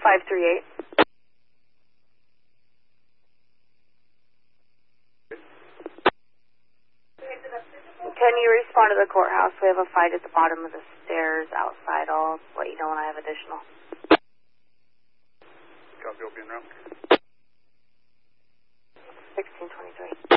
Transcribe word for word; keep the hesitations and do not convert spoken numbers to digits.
five three eight. Can you respond to the courthouse? We have a fight at the bottom of the stairs outside. I'll let you know when I have additional. Copy, open route. sixteen twenty-three.